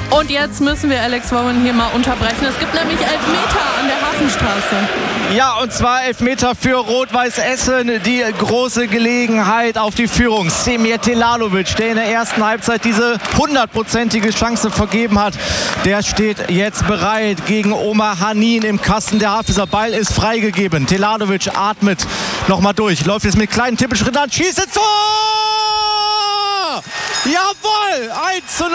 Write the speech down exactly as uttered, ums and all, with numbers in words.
Und jetzt müssen wir Alex Warren hier mal unterbrechen. Es gibt nämlich Elfmeter an der Hafenstraße. Ja, und zwar Elfmeter für Rot-Weiß Essen. Die große Gelegenheit auf die Führung. Semir Telalovic, der in der ersten Halbzeit diese hundertprozentige Chance vergeben hat, der steht jetzt bereit gegen Omar Hanin im Kasten der Hafenser. Ball ist freigegeben. Telalovic atmet nochmal durch. Läuft jetzt mit kleinen Tippelschritten an. Schießt ins Tor! Jawohl! eins zu null.